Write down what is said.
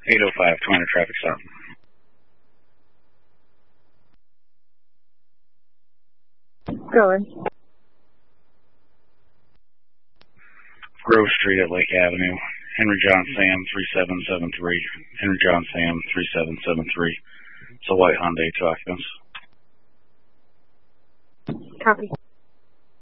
805, 200 traffic stop. Going. Grove Street at Lake Avenue. Henry John Sam 3773. Henry John Sam 3773. It's a white Hyundai, 2 occupants. Copy.